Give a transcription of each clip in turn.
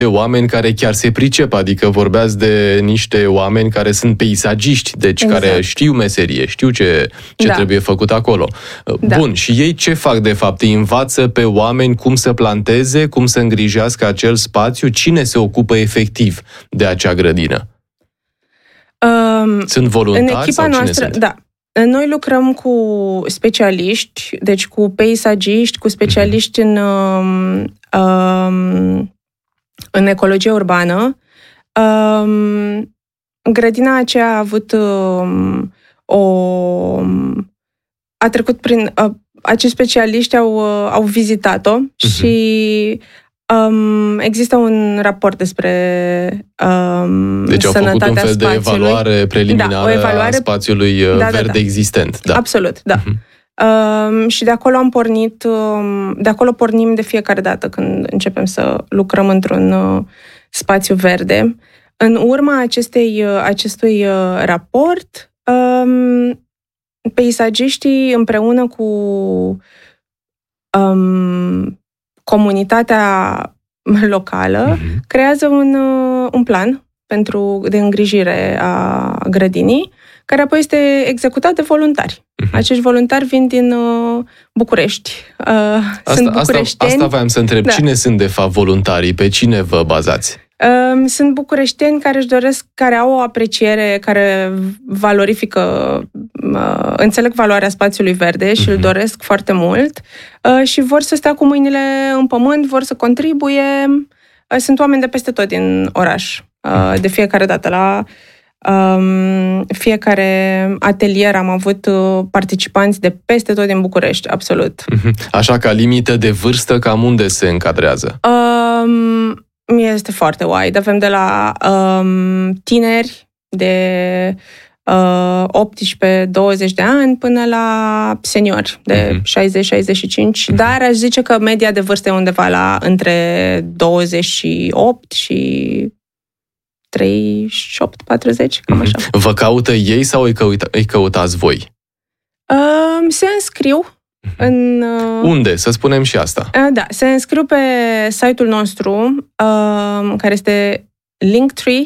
oameni care chiar se pricep, adică vorbeați de niște oameni care sunt peisagiști, deci care știu meserie, știu ce trebuie făcut acolo. Bun, și ei ce fac de fapt? Îi învață pe oameni cum să planteze, cum să îngrijească acel spațiu? Cine se ocupă efectiv de acea grădină? Sunt voluntari în echipa sau cine noastră, sunt? Da. Noi lucrăm cu specialiști, deci cu peisagiști, cu specialiști în ecologie urbană. Grădina aceea a avut a trecut prin... acești specialiști au vizitat-o și există un raport despre deci au făcut un fel de evaluare preliminară a spațiului verde existent. Da. Absolut, da. Și de acolo am pornit, de acolo pornim de fiecare dată când începem să lucrăm într-un spațiu verde. În urma acestui raport, peisagiștii împreună cu comunitatea locală creează un plan de îngrijire a grădinii, care apoi este executat de voluntari. Acești voluntari vin din București. Sunt bucureșteni. Asta voiam să întreb. Da. Cine sunt, de fapt, voluntarii? Pe cine vă bazați? Sunt bucureșteni care își doresc, care au o apreciere, care valorifică, înțeleg valoarea spațiului verde și îl doresc foarte mult și vor să stea cu mâinile în pământ, vor să contribuie. Sunt oameni de peste tot din oraș. De fiecare dată la fiecare atelier am avut participanți de peste tot din București, absolut. Așa, ca limită de vârstă, cam unde se încadrează? Este foarte wide. Avem de la tineri de 18-20 de ani până la seniori de 60-65, dar aș zice că media de vârstă e undeva între 28 și 38-40, cam așa. Vă caută ei sau îi căutați voi? Se înscriu unde? Să spunem și asta. Da, se înscriu pe site-ul nostru, care este Linktree,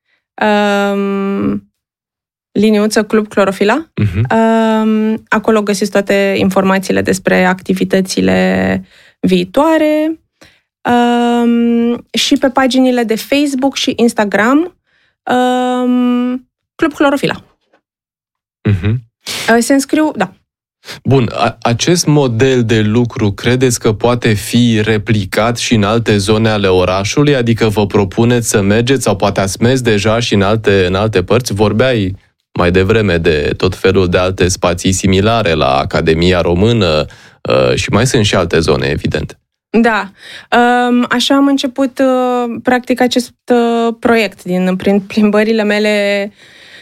liniuță Club Clorofila. Acolo găsiți toate informațiile despre activitățile viitoare și pe paginile de Facebook și Instagram Club Clorofila. Se înscriu, da. Bun, acest model de lucru credeți că poate fi replicat și în alte zone ale orașului? Adică vă propuneți să mergeți sau poate ați mers deja și în alte părți? Vorbeai mai devreme de tot felul de alte spații similare la Academia Română și mai sunt și alte zone, evident. Da, așa am început practic acest proiect prin plimbările mele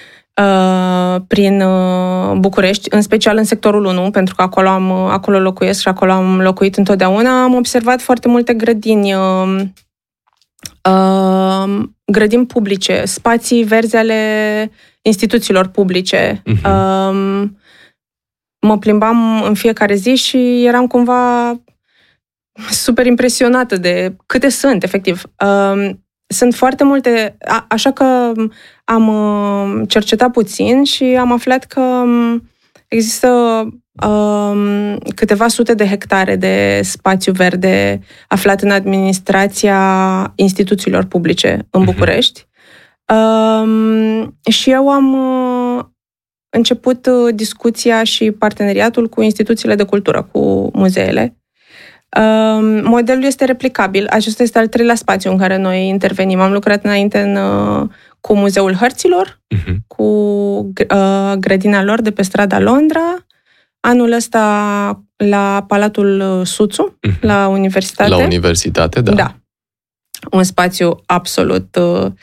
prin București, în special în sectorul 1, pentru că acolo locuiesc și acolo am locuit întotdeauna. Am observat foarte multe grădini publice, spații verzi ale instituțiilor publice. Mă plimbam în fiecare zi și eram cumva super impresionată de câte sunt, efectiv. Sunt foarte multe, așa că am cercetat puțin și am aflat că există câteva sute de hectare de spațiu verde aflat în administrația instituțiilor publice în București. Și eu am început discuția și parteneriatul cu instituțiile de cultură, cu muzeele. Modelul este replicabil. Acesta este al treilea spațiu în care noi intervenim. Am lucrat înainte cu Muzeul Hărților, cu grădina lor de pe strada Londra, anul ăsta la Palatul Suțu, la Universitate. La Universitate, da. Da. Un spațiu absolut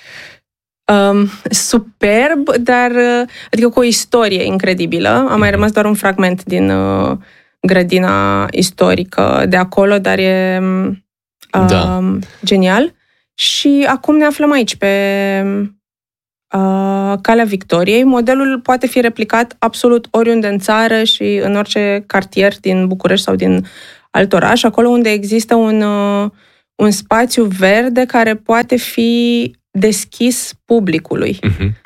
superb, dar adică cu o istorie incredibilă. A mai rămas doar un fragment din grădina istorică de acolo, dar e genial. Și acum ne aflăm aici, pe Calea Victoriei. Modelul poate fi replicat absolut oriunde în țară și în orice cartier din București sau din alt oraș, acolo unde există un spațiu verde care poate fi deschis publicului.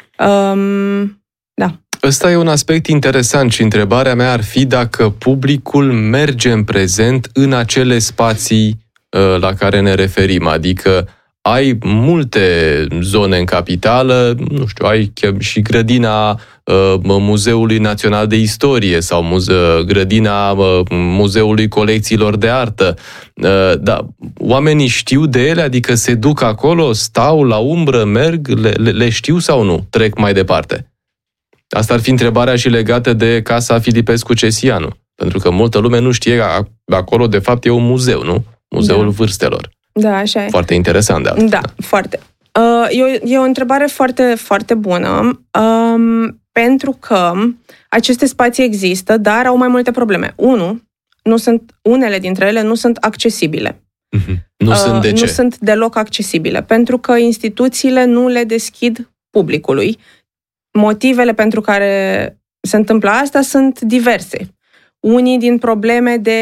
Da. Ăsta e un aspect interesant și întrebarea mea ar fi dacă publicul merge în prezent în acele spații la care ne referim, adică ai multe zone în capitală, nu știu, ai și grădina Muzeului Național de Istorie sau grădina Muzeului Colecțiilor de Artă. Da, oamenii știu de ele, adică se duc acolo, stau la umbră, merg, le știu sau nu? Trec mai departe? Asta ar fi întrebarea și legată de Casa Filipescu Cesianu, pentru că multă lume nu știe că acolo de fapt e un muzeu, nu? Muzeul Vârstelor. Da, așa e. Foarte interesant de altfel. Da, foarte. E o întrebare foarte, foarte bună, pentru că aceste spații există, dar au mai multe probleme. Unele dintre ele nu sunt accesibile. Nu sunt de ce? Nu sunt deloc accesibile, pentru că instituțiile nu le deschid publicului. Motivele pentru care se întâmplă asta sunt diverse. Unii din probleme de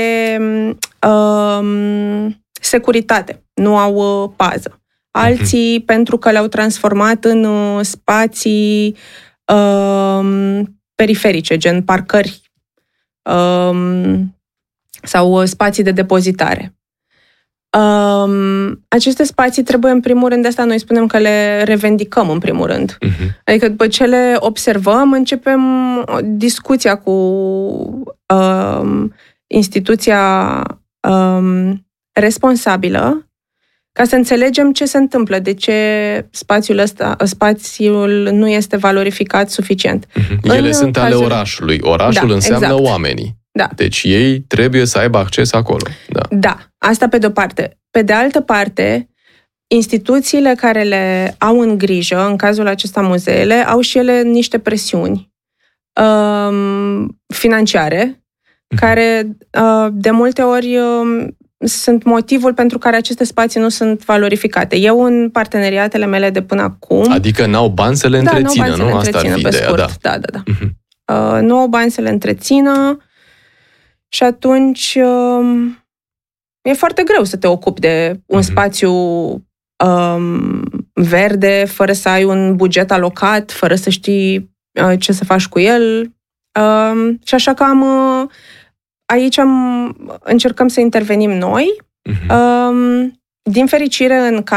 securitate, nu au pază. Alții pentru că le-au transformat în spații periferice, gen parcări sau spații de depozitare. Aceste spații trebuie, în primul rând, de asta noi spunem că le revendicăm, în primul rând. Adică după ce le observăm, începem discuția cu instituția responsabilă ca să înțelegem ce se întâmplă, de ce spațiul nu este valorificat suficient. Ele sunt ale orașului. Orașul înseamnă oamenii. Da. Deci ei trebuie să aibă acces acolo. Da, asta pe de-o parte. Pe de altă parte, instituțiile care le au în grijă, în cazul acesta muzeele, au și ele niște presiuni financiare, care de multe ori sunt motivul pentru care aceste spații nu sunt valorificate. Eu, în parteneriatele mele de până acum... Adică n-au bani să le întrețină, nu? Asta ar fi ideea, da. Nu au bani să le întrețină și atunci e foarte greu să te ocupi de un spațiu verde, fără să ai un buget alocat, fără să știi ce să faci cu el. Și așa că aici încercăm să intervenim noi. Din fericire,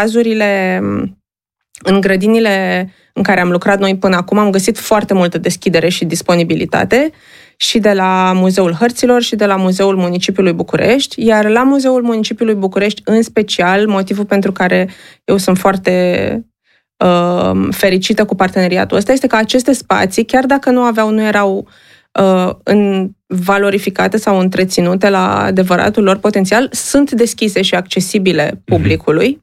în grădinile în care am lucrat noi până acum, am găsit foarte multă deschidere și disponibilitate și de la Muzeul Hărților și de la Muzeul Municipiului București, iar la Muzeul Municipiului București, în special, motivul pentru care eu sunt foarte fericită cu parteneriatul ăsta este că aceste spații, chiar dacă nu erau valorificate sau întreținute la adevăratul lor potențial, sunt deschise și accesibile publicului.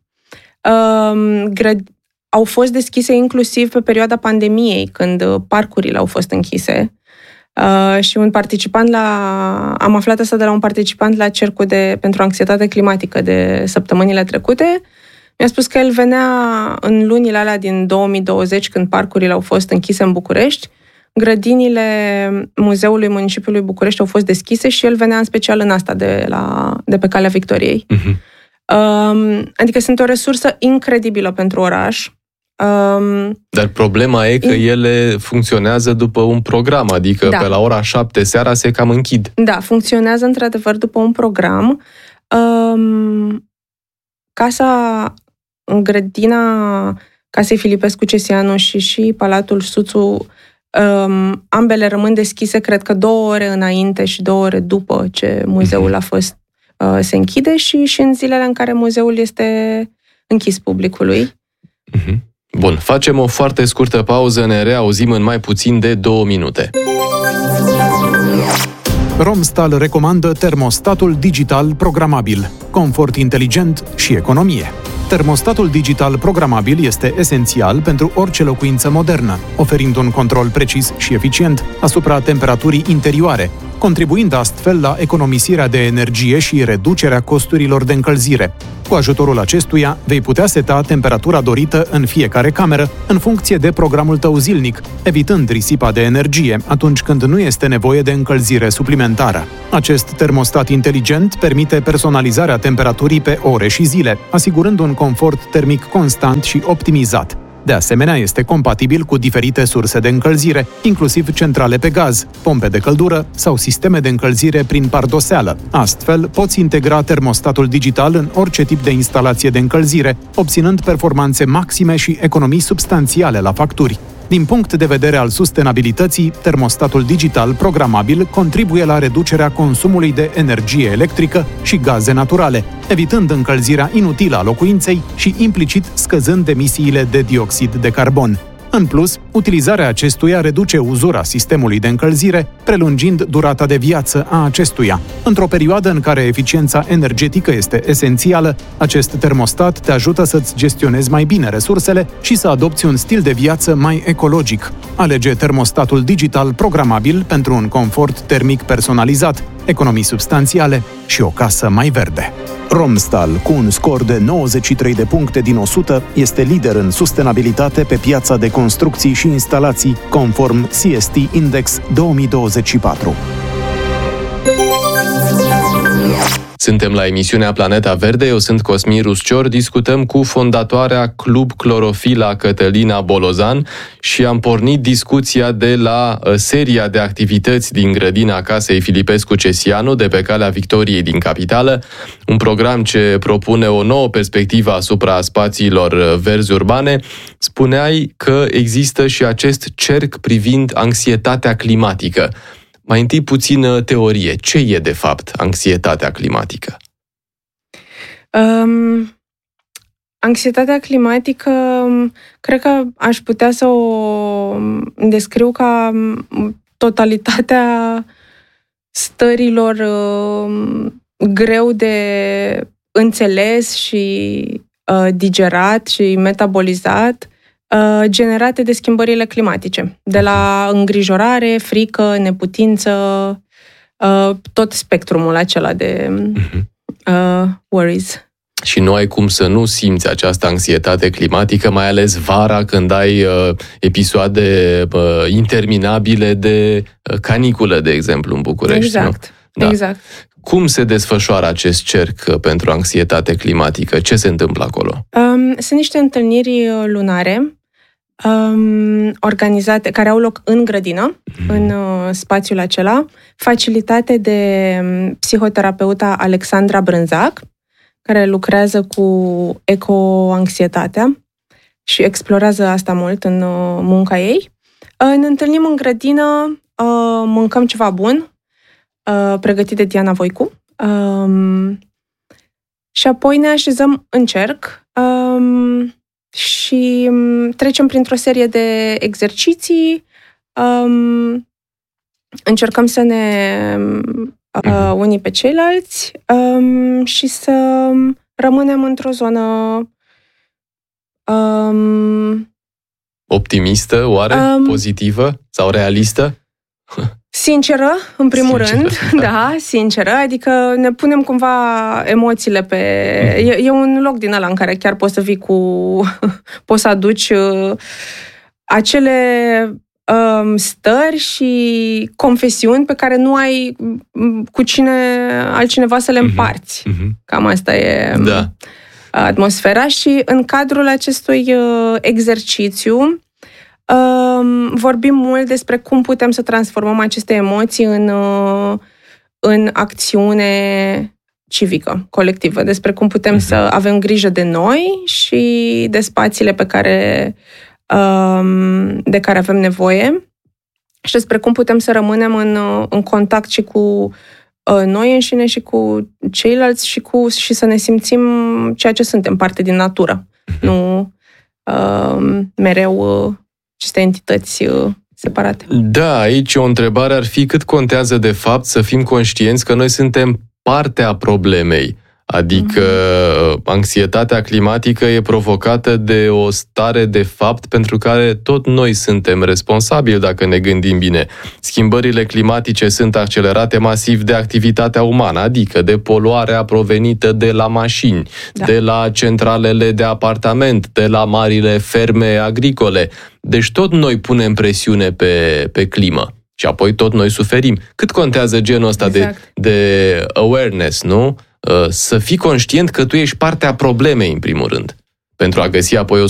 Au fost deschise inclusiv pe perioada pandemiei, când parcurile au fost închise. Și am aflat asta de la un participant la cercul pentru anxietate climatică de săptămânile trecute. Mi-a spus că el venea în lunile alea din 2020, când parcurile au fost închise în București. Grădinile Muzeului Municipiului București au fost deschise și el venea în special în asta de pe Calea Victoriei. Adică sunt o resursă incredibilă pentru oraș. Dar problema e că ele funcționează după un program, adică pe la ora 7 seara se cam închid. Da, funcționează într-adevăr după un program. Grădina Casei Filipescu Cesianu și Palatul Suțu, ambele rămân deschise, cred că 2 ore înainte și 2 ore după ce muzeul se închide și în zilele în care muzeul este închis publicului. Bun, facem o foarte scurtă pauză, ne reauzim în mai puțin de 2 minute. Romstal recomandă termostatul digital programabil, confort inteligent și economie. Termostatul digital programabil este esențial pentru orice locuință modernă, oferind un control precis și eficient asupra temperaturii interioare, contribuind astfel la economisirea de energie și reducerea costurilor de încălzire. Cu ajutorul acestuia, vei putea seta temperatura dorită în fiecare cameră, în funcție de programul tău zilnic, evitând risipa de energie atunci când nu este nevoie de încălzire suplimentară. Acest termostat inteligent permite personalizarea temperaturii pe ore și zile, asigurând un confort termic constant și optimizat. De asemenea, este compatibil cu diferite surse de încălzire, inclusiv centrale pe gaz, pompe de căldură sau sisteme de încălzire prin pardoseală. Astfel, poți integra termostatul digital în orice tip de instalație de încălzire, obținând performanțe maxime și economii substanțiale la facturi. Din punct de vedere al sustenabilității, termostatul digital programabil contribuie la reducerea consumului de energie electrică și gaze naturale, evitând încălzirea inutilă a locuinței și implicit scăzând emisiile de dioxid de carbon. În plus, utilizarea acestuia reduce uzura sistemului de încălzire, prelungind durata de viață a acestuia. Într-o perioadă în care eficiența energetică este esențială, acest termostat te ajută să-ți gestionezi mai bine resursele și să adopți un stil de viață mai ecologic. Alege termostatul digital programabil pentru un confort termic personalizat, economii substanțiale și o casă mai verde. Romstal, cu un scor de 93 de puncte din 100, este lider în sustenabilitate pe piața de construcții și instalații, conform CST Index 2024. Suntem la emisiunea Planeta Verde, eu sunt Cosmin Ruscior, discutăm cu fondatoarea Club Clorofila Cătălina Bolozan și am pornit discuția de la seria de activități din grădina Casei Filipescu-Cesianu de pe Calea Victoriei din capitală, un program ce propune o nouă perspectivă asupra spațiilor verzi urbane. Spuneai că există și acest cerc privind anxietatea climatică. Mai întâi puțină teorie. Ce e, de fapt, anxietatea climatică? Anxietatea climatică, cred că aș putea să o descriu ca totalitatea stărilor greu de înțeles și digerat și metabolizat, generate de schimbările climatice, de la îngrijorare, frică, neputință, tot spectrumul acela de worries. Și nu ai cum să nu simți această anxietate climatică, mai ales vara, când ai episoade interminabile de caniculă, de exemplu, în București. Exact, nu? Da. Exact. Cum se desfășoară acest cerc pentru anxietate climatică? Ce se întâmplă acolo? Sunt niște întâlniri lunare organizate, care au loc în grădină, în spațiul acela, facilitate de psihoterapeuta Alexandra Brânzac, care lucrează cu ecoanxietatea și explorează asta mult în munca ei. Ne întâlnim în grădină, mâncăm ceva bun, pregătit de Diana Voicu, și apoi ne așezăm în cerc și trecem printr-o serie de exerciții, încercăm să ne unii pe ceilalți și să rămânem într-o zonă optimistă, oare? Pozitivă sau realistă? Sinceră, în primul rând, da, sinceră, adică ne punem cumva emoțiile pe... E un loc din ăla în care chiar poți să vii poți să aduci acele stări și confesiuni pe care nu ai cu altcineva să le împarți. Cam asta e atmosfera și în cadrul acestui exercițiu vorbim mult despre cum putem să transformăm aceste emoții în acțiune civică, colectivă, despre cum putem să avem grijă de noi și de spațiile de care avem nevoie și despre cum putem să rămânem în contact și cu noi înșine și cu ceilalți și să ne simțim ceea ce suntem, parte din natură. Nu mereu aceste entități separate. Da, aici o întrebare ar fi cât contează de fapt să fim conștienți că noi suntem parte a problemei. Adică anxietatea climatică e provocată de o stare de fapt pentru care tot noi suntem responsabili dacă ne gândim bine. Schimbările climatice sunt accelerate masiv de activitatea umană, adică de poluarea provenită de la mașini, de la centralele de apartament, de la marile ferme agricole. Deci tot noi punem presiune pe climă. Și apoi tot noi suferim. Cât contează genul ăsta de awareness, nu? Să fii conștient că tu ești partea problemei, în primul rând, pentru a găsi apoi o